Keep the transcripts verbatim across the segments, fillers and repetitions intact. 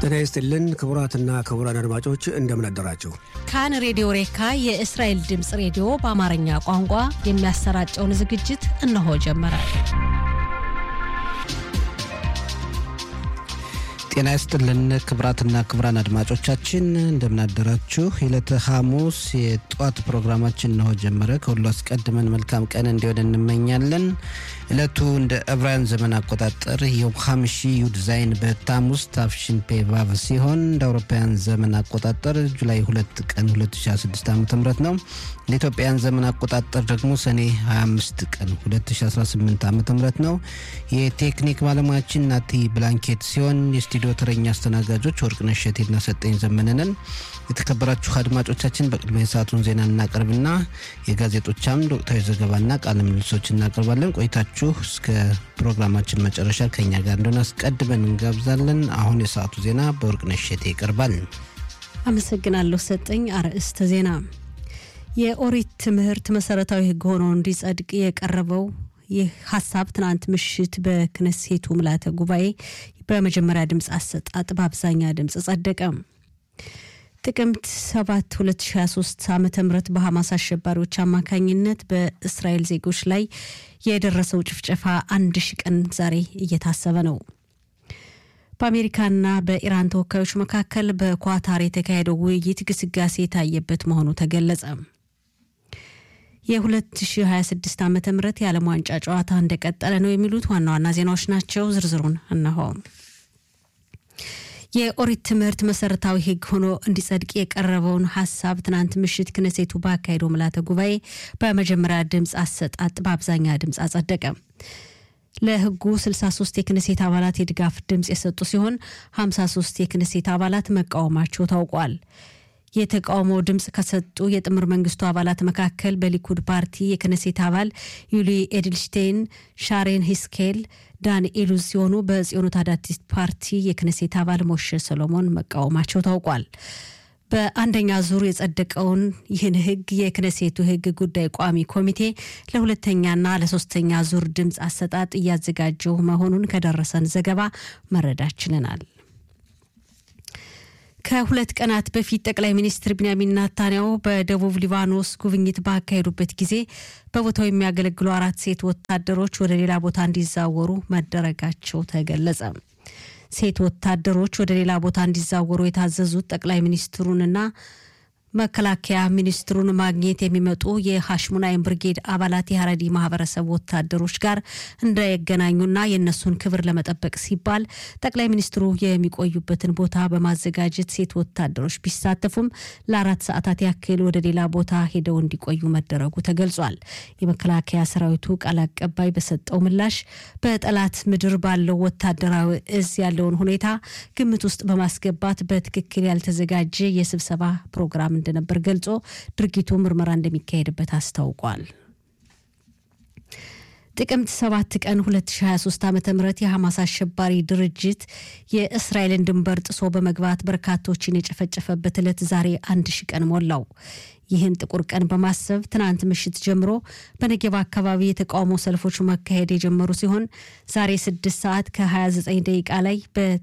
ጤና ይስጥልን ክቡራትና ክቡራን አድማጮች እንደምን አደራችሁ። ካን ሬዲዮ ሬካ የእስራኤል ድምጽ ሬዲዮ በአማርኛ ቋንቋ የሚያሰራጨውን ዝግጅት እነሆ ጀመረ። ጤና ይስጥልን ክቡራትና ክቡራን አድማጮቻችን እንደምን አደራችሁ። የዕለተ ሐሙስ የጧት ፕሮግራማችን ነው ጀመረ። ከሁሉ አስቀድመን መልካም ቀን እንዲሆን እንመኛለን። ዕለቱ እንደ ዕብራውያን ዘመን አቆጣጠር የዮም ሐሚሺ ዩድ ዛይን በታሙስ ታፍሺን ፔቫቭ ሲሆን እንደ አውሮፓውያን ዘመን አቆጣጠር ጁላይ ሁለት ቀን ሁለት ሺህ አስራ ስድስት ዓ.ም ነው። ለኢትዮጵያን ዘመን አቆጣጠር ደግሞ ሰኔ ሃያ አምስት ቀን ሁለት ሺህ አስራ ስምንት ዓ.ም ነው። የቴክኒክ ባለሙያችን ናቲ ብላንኬት ሲሆን የስቱዲዮ ተረኛ አስተናጋጆች ወርቅነሽ ሸቴና ሰጠኝ ዘመነን። የተከበራችሁ አድማጮቻችን በቅድሚያ ሰዓቱን ዜና እናቀርብና የጋዜጦች አምድ ወቅታዊ ዘገባና ቃለ ምልልሶች እናቀርባለን። ቆይታችሁ እስከ ፕሮግራማችን መጨረሻ ከኛ ጋር እንደሆነ አስቀድመን እንጋብዛለን። አሁን የሰዓቱ ዜና በወርቅነሽ ሸቴ ይቀርባል። አመሰግናለሁ ሰጠኝ። አርዕስተ ዜና። የኦሪት ትምህርት መሰረታዊ ሕግ ሆኖ እንዲጸድቅ የቀረበው ይህ ሐሳብ ትናንት ምሽት በክነሴቱ ምልዓተ ጉባኤ በመጀመሪያ ድምጽ አሰጣጥ በአብዛኛ ድምጽ ጸደቀ። ጥቅምት ሰባት ሁለት ሺህ ሃያ ሶስት ዓመተ ምህረት በሐማስ አሸባሪዎች አማካኝነት በእስራኤል ዜጎች ላይ የደረሰው ጭፍጨፋ አንድ ሺህ ቀን ዛሬ እየታሰበ ነው። በአሜሪካና በኢራን ተወካዮች መካከል በኳታር የተካሄደው ውይይት ግስጋሴ የታየበት መሆኑ ተገለጸ። የ2026 ዓመተ ምህረት የዓለም ዋንጫ ጨዋታ እንደቀጠለ ነው የሚሉት ዋና ዋና ዜናዎች ናቸው። ዝርዝሩን እነሆ። የኦሪት ትምህርት መሰረታዊ ሕግ ሆኖ እንዲጸድቅ የቀረበውን ሐሳብ ትናንት ምሽት ክነሴቱ ባካሄደው ምልዓተ ጉባኤ በመጀመሪያ ድምጽ አሰጣጥ በአብዛኛ ድምጽ አጸደቀ። ለሕጉ ስልሳ ሶስት የክነሴት አባላት የድጋፍ ድምጽ የሰጡ ሲሆን ሃምሳ ሶስት የክነሴት አባላት መቃወማቸው ታውቋል። የተቃውሞ ድምጽ ከሰጡ የጥምር መንግስቱ አባላት መካከል በሊኩድ ፓርቲ የክነሴት አባል ዩሊ ኤድልሽቴን፣ ሻሬን ሂስኬል፣ ዳን ኢሉዝ ሲሆኑ በጽዮኖት አዳዲስ ፓርቲ የክነሴት አባል ሞሼ ሰሎሞን መቃወማቸው ታውቋል። በአንደኛ ዙር የጸደቀውን ይህን ሕግ የክነሴቱ ሕግ ጉዳይ ቋሚ ኮሚቴ ለሁለተኛና ለሶስተኛ ዙር ድምጽ አሰጣጥ እያዘጋጀው መሆኑን ከደረሰን ዘገባ መረዳት ችለናል። ከሁለት ቀናት በፊት ጠቅላይ ሚኒስትር ቢንያሚን ኔታንያሁ በደቡብ ሊባኖስ ጉብኝት ባካሄዱበት ጊዜ በቦታው የሚያገለግሉ አራት ሴት ወታደሮች ወደ ሌላ ቦታ እንዲዛወሩ መደረጋቸው ተገለጸ። ሴት ወታደሮች ወደ ሌላ ቦታ እንዲዛወሩ የታዘዙት ጠቅላይ ሚኒስትሩንና መከላከያ ሚኒስትሩን ማግኘት የሚመጡ የሐሽሙናይም ብርጌድ አባላት የሐረዲ ማህበረሰብ ወታደሮች ጋር እንዳይገናኙና የነሱን ክብር ለመጠበቅ ሲባል ጠቅላይ ሚኒስትሩ የሚቆዩበትን ቦታ በማዘጋጀት ሴት ወታደሮች ቢሳተፉም ለአራት ሰዓታት ያክል ወደ ሌላ ቦታ ሄደው እንዲቆዩ መደረጉ ተገልጿል። የመከላከያ ሰራዊቱ ቃል አቀባይ በሰጠው ምላሽ በጠላት ምድር ባለው ወታደራዊ እዝ ያለውን ሁኔታ ግምት ውስጥ በማስገባት በትክክል ያልተዘጋጀ የስብሰባ ፕሮግራም እንደነበር ገልጾ ድርጊቱ ምርመራ እንደሚካሄድበት አስታውቋል። ጥቅምት ሰባት ቀን ሁለት ሺህ ሃያ ሶስት ዓመተ ምህረት የሐማስ አሸባሪ ድርጅት የእስራኤልን ድንበር ጥሶ በመግባት በርካቶችን የጨፈጨፈበት ዕለት ዛሬ አንድ ሺህ ቀን ሞላው። ይህን ጥቁር ቀን በማሰብ ትናንት ምሽት ጀምሮ በነገባ አካባቢ የተቃውሞ ሰልፎች መካሄድ የጀመሩ ሲሆን ዛሬ ስድስት ሰዓት ከ29 ደቂቃ ላይ በ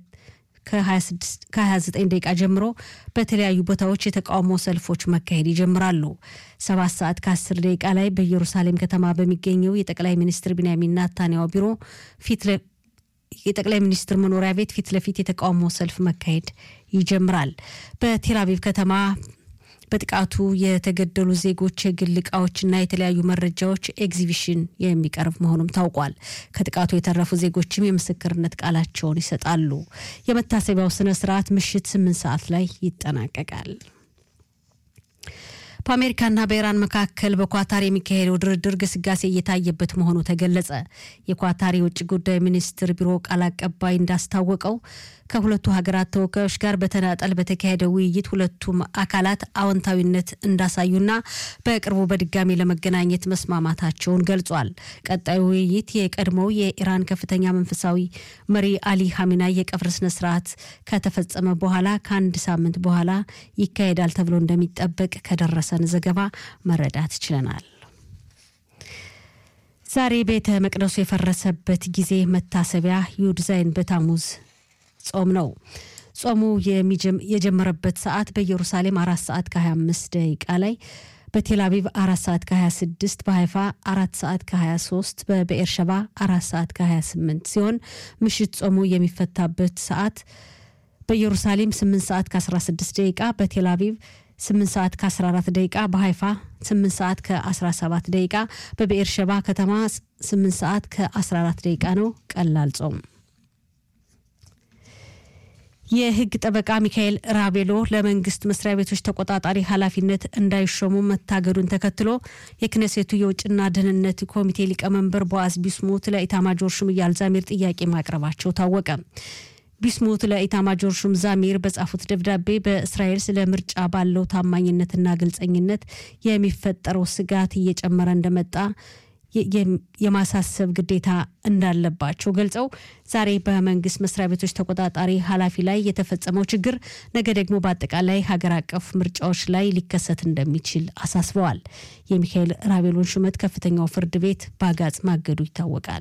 ከ29 ደቂቃ ጀምሮ በተለያዩ ቦታዎች የተቃውሞ ሰልፎች መካሄድ ይጀምራሉ። ሰባት ሰዓት ከ10 ደቂቃ ላይ በኢየሩሳሌም ከተማ በሚገኘው የጠቅላይ ሚኒስትር ቢንያሚን ኔታንያሁ ቢሮ ፊት ለ የጠቅላይ ሚኒስትር መኖሪያ ቤት ፊት ለፊት የተቃውሞ ሰልፍ መካሄድ ይጀምራል። በቴል አቪቭ ከተማ በጥቃቱ የተገደሉ ዜጎች የግል ዕቃዎችና የተለያዩ መረጃዎች ኤግዚቢሽን የሚቀርብ መሆኑም ታውቋል። ከጥቃቱ የተረፉ ዜጎችም የምስክርነት ቃላቸውን ይሰጣሉ። የመታሰቢያው ስነ ስርዓት ምሽት ስምንት ሰዓት ላይ ይጠናቀቃል። በአሜሪካና በኢራን መካከል በኳታር የሚካሄደው ድርድር ግስጋሴ እየታየበት መሆኑ ተገለጸ። የኳታር የውጭ ጉዳይ ሚኒስትር ቢሮ ቃል አቀባይ እንዳስታወቀው ከሁለቱ ሀገራት ተወካዮች ጋር በተናጠል በተካሄደ ውይይት ሁለቱም አካላት አዎንታዊነት እንዳሳዩና በቅርቡ በድጋሚ ለመገናኘት መስማማታቸውን ገልጿል። ቀጣዩ ውይይት የቀድሞው የኢራን ከፍተኛ መንፈሳዊ መሪ አሊ ኻሜኒ የቀብር ስነ ስርዓት ከተፈጸመ በኋላ ከአንድ ሳምንት በኋላ ይካሄዳል ተብሎ እንደሚጠበቅ ከደረሰን ዘገባ መረዳት ችለናል። ዛሬ ቤተ መቅደሱ የፈረሰበት ጊዜ መታሰቢያ ዩድ ዛይን በታሙዝ ጾም ነው። ጾሙ የጀመረበት ሰዓት በኢየሩሳሌም አራት ሰዓት ከ25 ደቂቃ ላይ በቴል አቪቭ አራት ሰዓት ከ26 በሃይፋ አራት ሰዓት ከ23 በበኤርሸባ አራት ሰዓት ከ28 ሲሆን ምሽት ጾሙ የሚፈታበት ሰዓት በኢየሩሳሌም ስምንት ሰዓት ከ16 ደቂቃ በቴል አቪቭ ስምንት ሰዓት ከ14 ደቂቃ በሃይፋ ስምንት ሰዓት ከ17 ደቂቃ በበኤርሸባ ከተማ ስምንት ሰዓት ከ14 ደቂቃ ነው ቀላል ጾም። የህግ ጠበቃ ሚካኤል ራቤሎ ለመንግስት መስሪያ ቤቶች ተቆጣጣሪ ኃላፊነት እንዳይሾሙ መታገዱን ተከትሎ የክኔሴቱ የውጭና ደህንነት ኮሚቴ ሊቀመንበር ቦአዝ ቢስሙት ለኢታማጆር ሹም ያልዛሚር ጥያቄ ማቅረባቸው ታወቀ። ቢስሙት ለኢታማጆር ሹም ዛሚር በጻፉት ደብዳቤ በእስራኤል ስለ ምርጫ ባለው ታማኝነትና ግልጸኝነት የሚፈጠረው ስጋት እየጨመረ እንደመጣ የማሳሰብ ግዴታ እንዳለባቸው ገልጸው ዛሬ በመንግስት መስሪያ ቤቶች ተቆጣጣሪ ኃላፊ ላይ የተፈጸመው ችግር ነገ ደግሞ በአጠቃላይ ሀገር አቀፍ ምርጫዎች ላይ ሊከሰት እንደሚችል አሳስበዋል። የሚካኤል ራቤሎን ሹመት ከፍተኛው ፍርድ ቤት ባጋጽ ማገዱ ይታወቃል።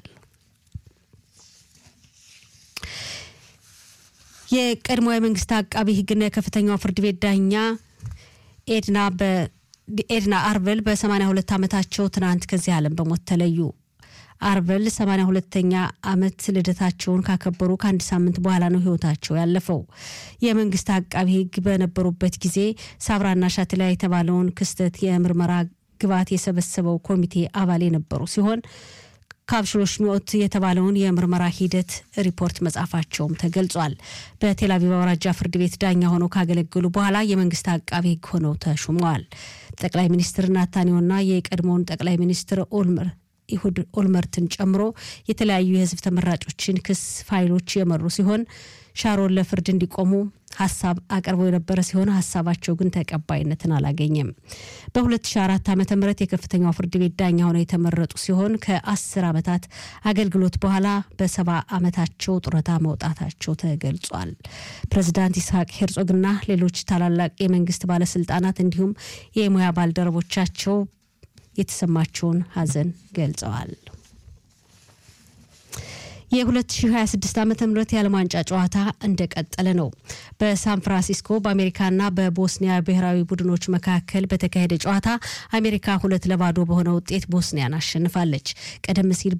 የቀድሞ የመንግስት አቃቢ ህግና የከፍተኛው ፍርድ ቤት ዳኛ ኤድና በ ኤድና አርቨል በ82 ዓመታቸው ትናንት ከዚህ ዓለም በሞት ተለዩ። አርቨል ሰማንያ ሁለተኛ ዓመት ልደታቸውን ካከበሩ ከአንድ ሳምንት በኋላ ነው ህይወታቸው ያለፈው። የመንግስት አቃቢ ህግ በነበሩበት ጊዜ ሳብራና ሻትላ የተባለውን ክስተት የምርመራ ግባት የሰበሰበው ኮሚቴ አባል የነበሩ ሲሆን ካብሽሎሽ ሚኦት የተባለውን የምርመራ ሂደት ሪፖርት መጻፋቸውም ተገልጿል። በቴል አቪቭ አውራጃ ፍርድ ቤት ዳኛ ሆነው ካገለገሉ በኋላ የመንግስት አቃቢ ህግ ሆነው ተሹመዋል። ጠቅላይ ሚኒስትር ናታንያሁና የቀድሞውን ጠቅላይ ሚኒስትር ኦልመር ይሁድ ኦልመርትን ጨምሮ የተለያዩ የህዝብ ተመራጮችን ክስ ፋይሎች የመሩ ሲሆን ሻሮን ለፍርድ እንዲቆሙ ሐሳብ አቀርበው የነበረ ሲሆን ሐሳባቸው ግን ተቀባይነትን አላገኘም። በ2004 ዓመተ ምህረት የከፍተኛው ፍርድ ቤት ዳኛ ሆነው የተመረጡ ሲሆን ከ10 ዓመታት አገልግሎት በኋላ በሰባ ዓመታቸው ጡረታ መውጣታቸው ተገልጿል። ፕሬዝዳንት ይስሐቅ ሄርጾግና ሌሎች ታላላቅ የመንግስት ባለስልጣናት እንዲሁም የሙያ ባልደረቦቻቸው የተሰማቸውን ሐዘን ገልጸዋል። የ2026 ዓመተ ምህረት የዓለም ዋንጫ ጨዋታ እንደቀጠለ ነው። በሳን ፍራንሲስኮ በአሜሪካና በቦስኒያ ብሔራዊ ቡድኖች መካከል በተካሄደ ጨዋታ አሜሪካ ሁለት ለባዶ በሆነ ውጤት ቦስኒያን አሸንፋለች። ቀደም ሲል